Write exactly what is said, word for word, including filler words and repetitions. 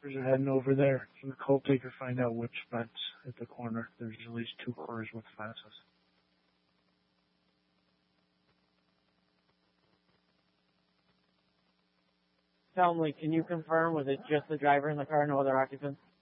Officers are heading over there from the coal taker, find out which vents at the corner. There's at least two cars with fences. Tell me, can you confirm, was it just the driver in the car, no other occupants?